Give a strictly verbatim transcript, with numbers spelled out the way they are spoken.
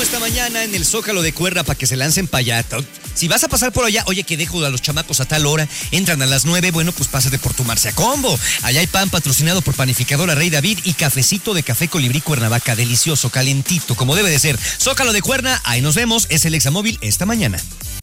esta mañana en el Zócalo de Cuerna para que se lancen para allá. Si vas a pasar por allá, oye, que dejo a los chamacos a tal hora, entran a las nueve, bueno, pues pásate por tu Marcia Combo. Allá hay pan patrocinado por Panificadora Rey David y cafecito de Café Colibrí Cuernavaca, delicioso, calentito, como debe de ser. Zócalo de Cuerna, ahí nos vemos, es el Examóvil esta mañana.